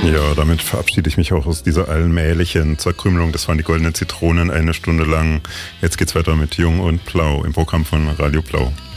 Ja, damit verabschiede ich mich auch aus dieser allmählichen Zerkrümelung. Das waren die Goldenen Zitronen, 1 Stunde lang. Jetzt geht's weiter mit Jung und Blau im Programm von Radio Blau.